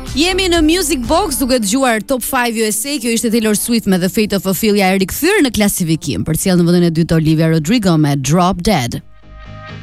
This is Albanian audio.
Jemi në Music Box duke dëgjuar Top 5 USA. Kjo ishte Taylor Swift me The Fate of Ophelia e rikthyer në klasifikim. Përcjell në vendin e dytë Olivia Rodrigo me Drop Dead.